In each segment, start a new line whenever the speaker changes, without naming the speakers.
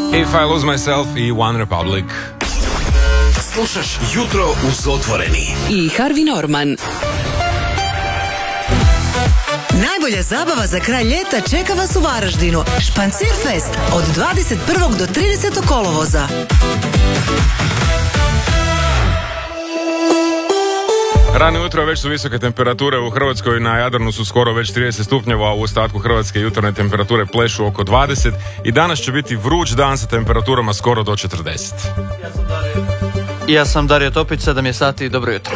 If I Lose Myself i One Republic.
Slušaš Jutro uz Otvoreni
i Harvey Norman.
Najbolja zabava za kraj ljeta čeka vas u Varaždinu. Špancirfest od 21. do 30. kolovoza.
Rano jutro već su visoke temperature u Hrvatskoj, na Jadranu su skoro već 30 stupnjeva, a u ostatku Hrvatske jutarnje temperature plešu oko 20 i danas će biti vruć dan sa temperaturama skoro do 40.
Ja sam Dario Topić, 7 je sati, dobro jutro.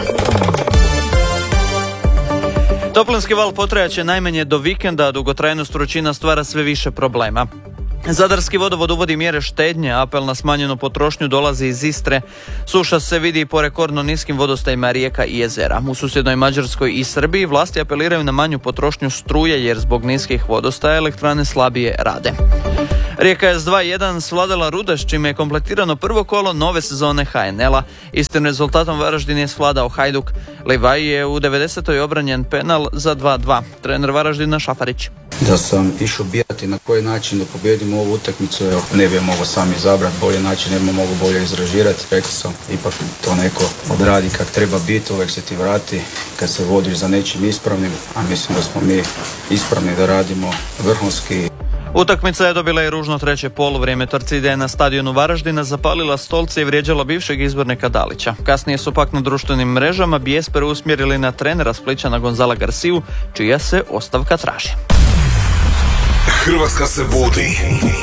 Toplinski val potrajaće najmanje do vikenda, a dugotrajnost vrućina stvara sve više problema. Zadarski vodovod uvodi mjere štednje, apel na smanjenu potrošnju dolazi iz Istre. Suša se vidi i po rekordno niskim vodostajima rijeka i jezera. U susjednoj Mađarskoj i Srbiji vlasti apeliraju na manju potrošnju struje jer zbog niskih vodostaja elektrane slabije rade. Rijeka je s 2:1 svladala Rudeš, čime je kompletirano prvo kolo nove sezone HNL-a. Istim rezultatom Varaždin je svladao Hajduk. Livaj je u 90. obranjen penal za 2:2. Trener Varaždina Šafarić.
Da sam išao birati na koji način da pobjedimo ovu utakmicu, ne bi mogao sam izabrati bolji način, ne bi mogu bolje izražirati. Rekao sam, ipak to neko odradi kak treba biti, uvijek se ti vrati kad se vodiš za nečim ispravnim, a mislim da smo mi ispravni da radimo vrhunski.
Utakmica je dobila i ružno treće poluvrijeme. Torcida je na stadionu Varaždina zapalila stolce i vrijeđala bivšeg izbornika Dalića. Kasnije su pak na društvenim mrežama bijes preusmjerili na trenera Splićana Gonzala Garciju, čija se ostavka traži.
Hrvatska se budi.